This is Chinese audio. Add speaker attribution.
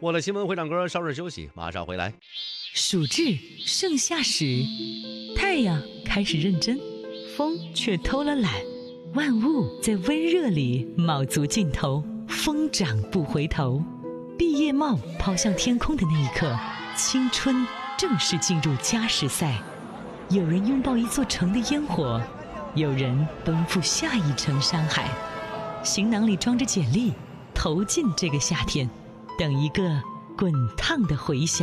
Speaker 1: 过了新闻会唱歌，稍事休息，马上回来。
Speaker 2: 暑至盛夏时，太阳开始认真，风却偷了懒，万物在温热里卯足劲头，疯长不回头。毕业帽抛向天空的那一刻，青春正式进入加时赛。有人拥抱一座城的烟火，有人奔赴下一程山海，行囊里装着简历，投进这个夏天，等一个滚烫的回响。